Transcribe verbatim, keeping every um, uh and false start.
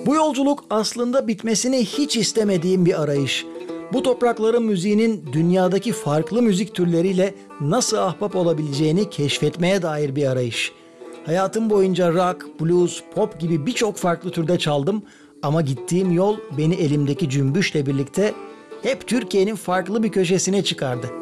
Bu yolculuk aslında bitmesini hiç istemediğim bir arayış. Bu toprakların müziğinin dünyadaki farklı müzik türleriyle nasıl ahbap olabileceğini keşfetmeye dair bir arayış. Hayatım boyunca rock, blues, pop gibi birçok farklı türde çaldım ama gittiğim yol beni elimdeki cümbüşle birlikte hep Türkiye'nin farklı bir köşesine çıkardı.